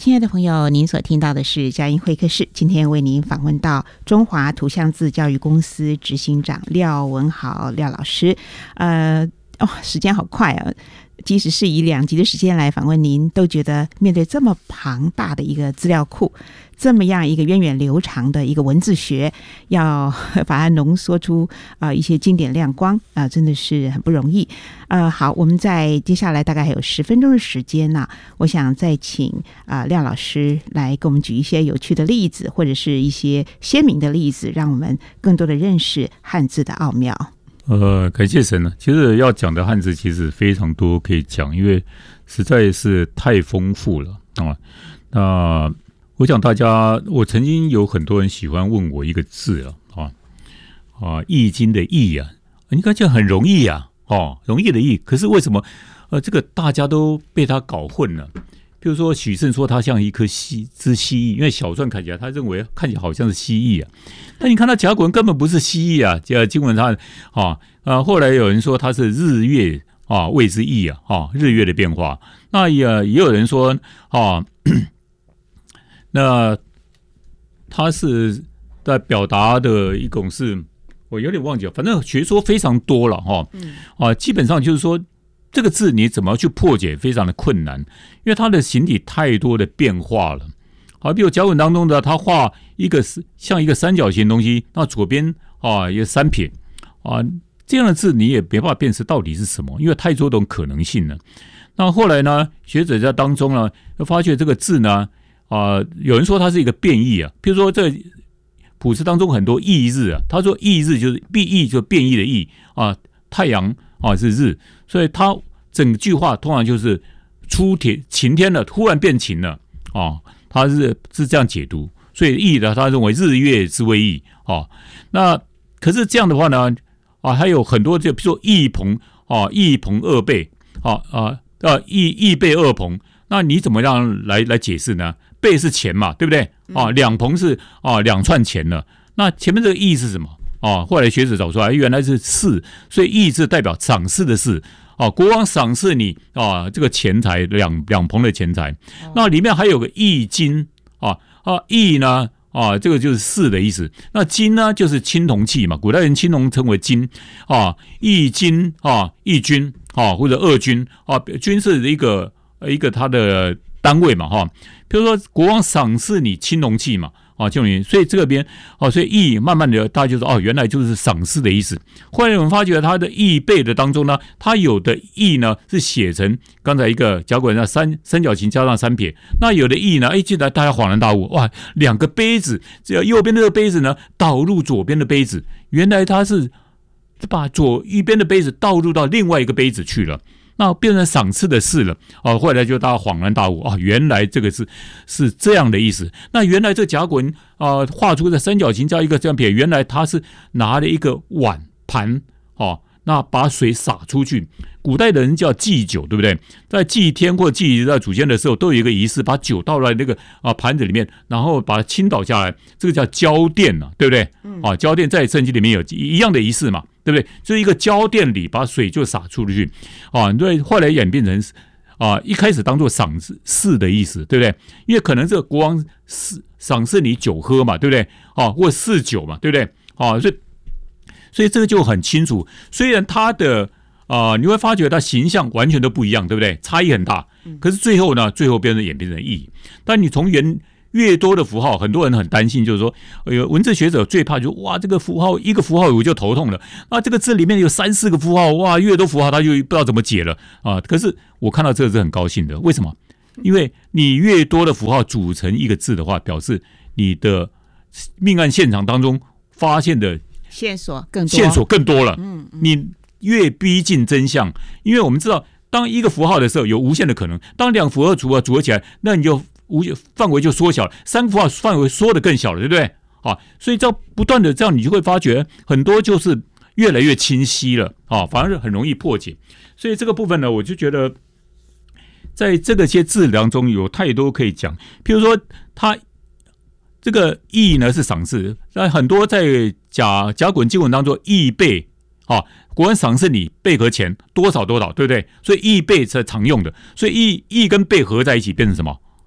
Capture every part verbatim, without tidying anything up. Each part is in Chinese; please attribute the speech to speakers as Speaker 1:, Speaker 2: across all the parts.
Speaker 1: 亲爱的朋友，您所听到的是佳音会客室，今天为您访问到中华图像字教育公司执行长廖文豪廖老师。呃，哦，时间好快啊！即使是以两集的时间来访问您，都觉得面对这么庞大的一个资料库，这么样一个源远流长的一个文字学，要把它浓缩出啊、呃、一些经典亮光啊、呃，真的是很不容易。呃，好，我们在接下来大概还有十分钟的时间呢、啊，我想再请啊、呃、廖老师来给我们举一些有趣的例子，或者是一些鲜明的例子，让我们更多的认识汉字的奥妙。
Speaker 2: 呃，感谢神呢。其实要讲的汉字其实非常多可以讲，因为实在是太丰富了啊。那我想大家，我曾经有很多人喜欢问我一个字啊啊啊，易经的易啊，你看这样很容易啊，哦，容易的易。可是为什么呃这个大家都被他搞混了？比如说许慎说它像一颗蜥只蜥蜴，因为小篆看起来他认为看起来好像是蜥蜴啊，但你看到甲骨文根本不是蜥蜴啊，这经文上啊啊，后来有人说它是日月啊谓之易啊啊，日月的变化。那也也有人说啊，那它是在表达的一种是，我有点忘记了，反正学说非常多了哈啊，基本上就是说。这个字你怎么去破解非常的困难，因为它的形体太多的变化了。好，比如甲骨文当中的，它画一个像一个三角形的东西，那左边啊有三撇啊，这样的字你也没办法辨识到底是什么，因为太多种可能性了。那后来呢，学者在当中呢，发觉这个字呢啊，有人说它是一个变异啊，譬如说这卜辞当中很多异日啊，他说异日就是变异，就变异的异啊，太阳。啊，是日，所以它整句话通常就是出天晴天了，突然变晴了啊，它是是这样解读，所以易的他认为日月之谓易啊。那可是这样的话呢啊，还有很多就比如说一朋啊，一朋二倍啊啊呃一一倍二朋，那你怎么样来来解释呢？倍是钱嘛，对不对啊？两朋是啊两串钱了，那前面这个易是什么？啊，后来学者找出来，原来是赐，所以义字代表赏赐的赐。啊，国王赏赐你啊，这个钱财两两棚的钱财。那里面还有个易经啊啊，易呢啊，这个就是赐的意思。那金呢，就是青铜器嘛，古代人青铜称为金啊，易金啊，易君啊，或者二君啊，君是一个一个它的单位嘛哈。比如说国王赏赐你青铜器嘛。啊，就你，所以这边哦，所以易慢慢的大家就说哦，原来就是赏赐的意思。后来我们发觉它的易背的当中呢，它有的易呢是写成刚才一个甲骨文的三三角形加上三撇，那有的易呢，哎，记得大家恍然大悟，哇，两个杯子，只要右边的这个杯子呢倒入左边的杯子，原来它是把左一边的杯子倒入到另外一个杯子去了。那变成赏赐的事了啊！后来就大家恍然大悟啊，原来这个是是这样的意思。那原来这甲骨文啊，画出的三角形加一个这样撇，原来他是拿了一个碗盘啊，那把水洒出去。古代的人叫祭酒，对不对？在祭天或祭在祖先的时候，都有一个仪式，把酒倒在那个啊盘子里面，然后把它倾倒下来，这个叫浇奠啊，对不对？啊，浇奠在圣经里面有一样的仪式嘛。对不对？就是一个浇奠里，把水就洒出去啊。对，后来演变成啊，一开始当做赏赐的意思，对不对？因为可能这个国王赏赐你酒喝嘛，对不对？啊，或赐酒嘛，对不对？啊，所以所以这个就很清楚。虽然他的啊，你会发觉他形象完全都不一样，对不对？差异很大。可是最后呢，最后变成演变成意。但你从原越多的符号，很多人很担心，就是说，呃，文字学者最怕就哇，这个符号一个符号我就头痛了，啊，这个字里面有三四个符号，哇，越多符号他就不知道怎么解了啊。可是我看到这个是很高兴的，为什么？因为你越多的符号组成一个字的话，表示你的命案现场当中发现的
Speaker 1: 线索更多，
Speaker 2: 线索更多了。
Speaker 1: 嗯嗯，
Speaker 2: 你越逼近真相，因为我们知道，当一个符号的时候有无限的可能，当两符号组合组合起来，那你就无范围就缩小了，三个符号范围缩得更小了，对不对？啊，所以这样不断的这样，你就会发觉很多就是越来越清晰了啊，反而是很容易破解。所以这个部分呢，我就觉得在这个些字当中有太多可以讲。譬如说，它这个义呢是赏赐，那很多在甲甲骨文经文当中，义倍啊，国人赏赐你倍和钱多少多少，对不对？所以义倍是常用的，所以义义跟倍合在一起变成什么？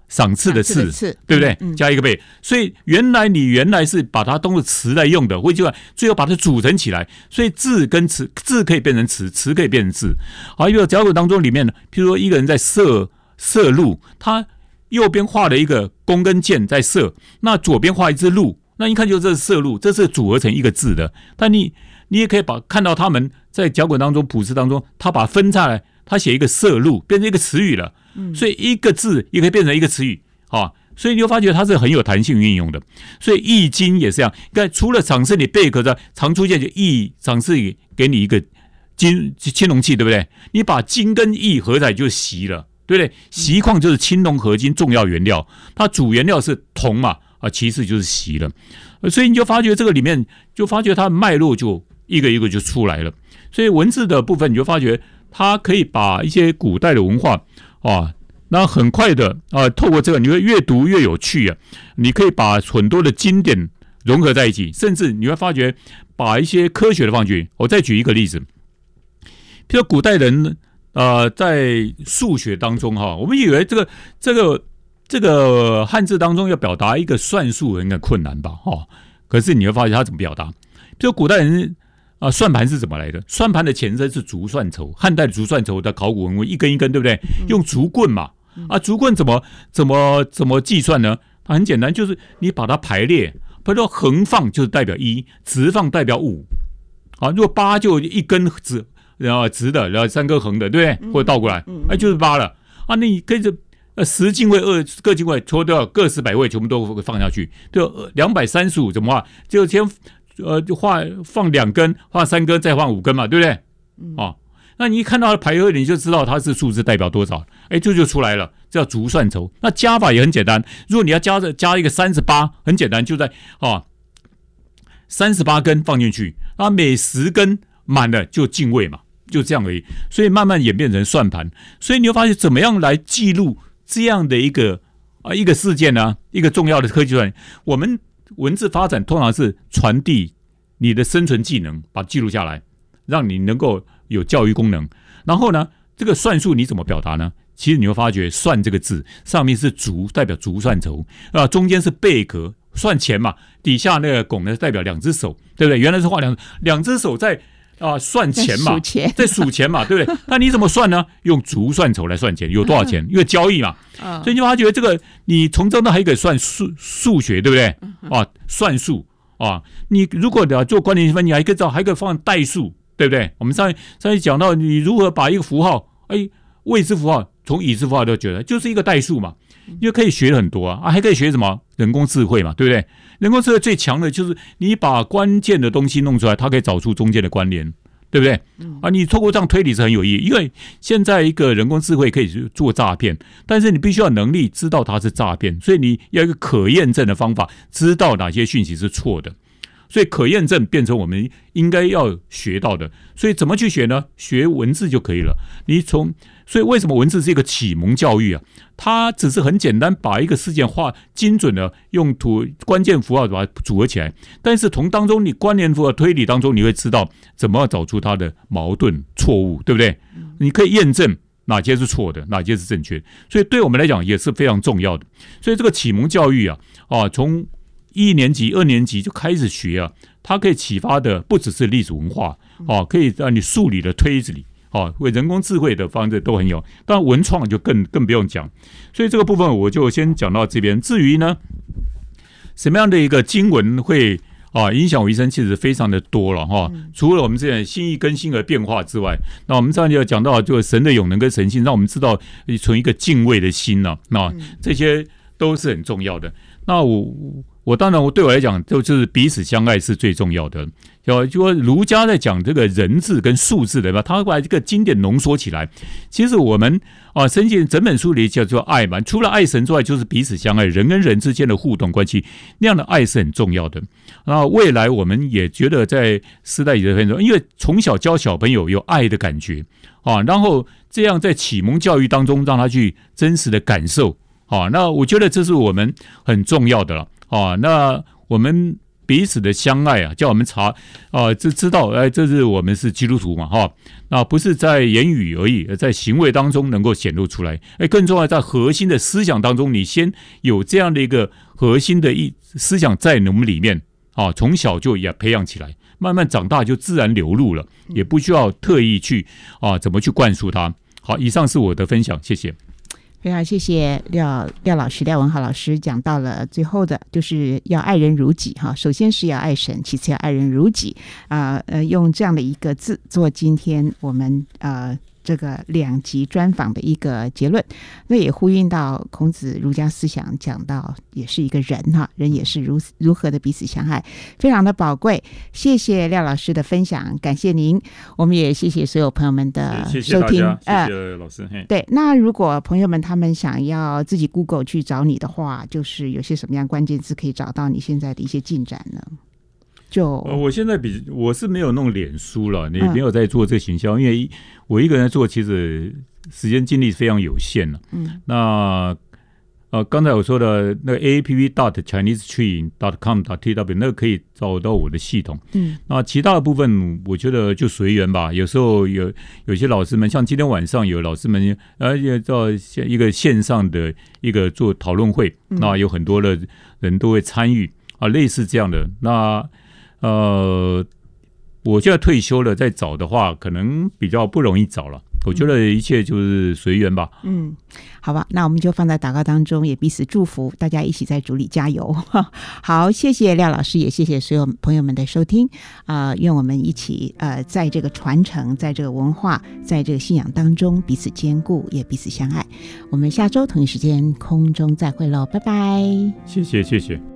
Speaker 2: 赏赐的赐，对不对？嗯、加一个贝，所以原来你原来是把它当作词来用的，或者最后把它组成起来，所以字跟词，字可以变成词，词可以变成字。好，一个脚本当中里面呢，譬如说一个人在射射鹿，他右边画了一个弓跟箭在射，那左边画一只鹿，那一看就这是射鹿，这是组合成一个字的。但你你也可以把看到他们在脚本当中、谱词当中，他把它分下来，他写一个射鹿，变成一个词语了。所以一个字也可以变成一个词语，啊，所以你就发觉它是很有弹性运用的。所以易经也是这样，看除了赏赐你贝壳的常出现，就易赏赐给你一个金青铜器，对不对？你把金跟易合在就是锡了，对不对？锡矿就是青铜合金重要原料，它主原料是铜嘛，啊，其次就是锡了。所以你就发觉这个里面，就发觉它的脉络就一个一个就出来了。所以文字的部分，你就发觉它可以把一些古代的文化。啊，那很快的啊，透过这个你会越读越有趣啊！你可以把很多的经典融合在一起，甚至你会发觉把一些科学的放进去。我再举一个例子，譬如古代人呃在数学当中哈，我们以为这个这个这个汉字当中要表达一个算术应该困难吧哈，可是你会发现他怎么表达？譬如古代人。啊，算盘是怎么来的？算盘的前身是竹算筹，汉代的竹算筹的考古文物一根一根，对不对？用竹棍嘛，啊，竹棍怎么怎么怎么计算呢？它很简单，就是你把它排列，比如说横放就是代表一，直放代表五，啊，如果八就一根直，然后直的，然后三根横的，对不对？或者倒过来，哎，就是八了。啊，那你可以呃十进位、二各进位，除掉各十百位，全部都放下去，就两百三十五怎么画？就先。呃，就画放两根，画三根，再放五根嘛，对不对？嗯、哦，那你一看到它排列，你就知道它是数字代表多少，哎，这就出来了，叫竹算筹。那加法也很简单，如果你要加着加一个三十八，很简单，就在啊三十八根放进去，那每十根满了就进位嘛，就这样而已。所以慢慢演变成算盘，所以你会发现怎么样来记录这样的一个啊一个事件呢、啊？一个重要的科技传，我们。文字发展通常是传递你的生存技能，把它记录下来，让你能够有教育功能。然后呢，这个算术你怎么表达呢？其实你会发觉，算这个字上面是竹，代表竹算筹啊，中间是贝壳，算钱嘛，底下那个拱呢代表两只手，对不对？原来是画两两只手在。啊，算钱嘛，在数钱嘛，对不对？那你怎么算呢？用竹算筹来算钱，有多少钱？因为交易嘛，所以你发觉这个，你从中呢还可以算数数学，对不对？啊，算术啊，你如果要做关联分，你还可以找，还可以放代数，对不对？我们上上一讲到你如何把一个符号，哎，未知符号从已知符号都觉得就是一个代数嘛，你就可以学很多啊，啊，还可以学什么人工智慧嘛，对不对？人工智慧最强的就是你把关键的东西弄出来，它可以找出中间的关联，对不对？啊，你透过这样推理是很有意义，因为现在一个人工智慧可以做诈骗，但是你必须要有能力知道它是诈骗，所以你要有一个可验证的方法，知道哪些讯息是错的。所以可验证变成我们应该要学到的。所以怎么去学呢？学文字就可以了。你从所以为什么文字是一个启蒙教育啊？它只是很简单，把一个事件画精准的用图关键符号把它组合起来。但是从当中你关联符号推理当中，你会知道怎么找出它的矛盾错误，对不对？你可以验证哪些是错的，哪些是正确的。所以对我们来讲也是非常重要的。所以这个启蒙教育啊，啊从一年级、二年级就开始学啊，它可以启发的不只是历史文化，哦，可以让你数理的推理，哦，为人工智慧的方式都很有。当然文创就更更不用讲。所以这个部分我就先讲到这边。至于呢，什么样的一个经文会啊影响我一生，其实非常的多了哈。除了我们这样心意更新而变化之外，那我们上就讲到就是神的永能跟神性，让我们知道存一个敬畏的心呢，那这些都是很重要的。那我。我当然，我对我来讲，就是彼此相爱是最重要的。就说儒家在讲这个人字跟数字的吧，他把这个经典浓缩起来。其实我们啊，圣经整本书里叫做爱嘛，除了爱神之外，就是彼此相爱，人跟人之间的互动关系，那样的爱是很重要的。那未来我们也觉得在世代里的分钟，因为从小教小朋友有爱的感觉啊，然后这样在启蒙教育当中让他去真实的感受啊，那我觉得这是我们很重要的了。啊，那我们彼此的相爱啊，叫我们查啊，这、呃、知道哎，这是我们是基督徒嘛哈，那不是在言语而已，在行为当中能够显露出来。哎，更重要在核心的思想当中，你先有这样的一个核心的一思想在我们里面啊，从小就也培养起来，慢慢长大就自然流露了，也不需要特意去啊怎么去灌输它。好，以上是我的分享，谢谢。
Speaker 1: 非常谢谢廖廖老师廖文豪老师讲到了最后的，就是要爱人如己哈。首先是要爱神，其次要爱人如己啊、呃。呃，用这样的一个字做今天我们呃这个两集专访的一个结论，那也呼应到孔子儒家思想讲到，也是一个人哈，人也是如如何的彼此相爱，非常的宝贵。谢谢廖老师的分享，感谢您，我们也谢谢所有朋友们的收听。
Speaker 2: 谢谢大家，谢谢老师。
Speaker 1: 呃、对，那如果朋友们他们想要自己 Google 去找你的话，就是有些什么样关键字可以找到你现在的一些进展呢？就、
Speaker 2: 呃、我现在比我是没有弄脸书了，也没有在做这个行销、嗯，因为我一个人做，其实时间精力非常有限了。嗯，那呃，刚才我说的那个 A P P dot Chinese Tree dot com dot T W 那个可以找到我的系统。嗯，那其他的部分我觉得就随缘吧。有时候有有些老师们，像今天晚上有老师们，呃，到一个线上的一个做讨论会，嗯、那有很多的人都会参与啊，类似这样的那。呃，我现在退休了，再找的话，可能比较不容易找了。我觉得一切就是随缘吧。嗯，
Speaker 1: 好吧，那我们就放在祷告当中，也彼此祝福，大家一起在主里加油。好，谢谢廖老师，也谢谢所有朋友们的收听。啊、呃，愿我们一起呃，在这个传承，在这个文化，在这个信仰当中彼此兼顾，也彼此相爱。我们下周同一时间空中再会喽，拜拜。
Speaker 2: 谢谢，谢谢。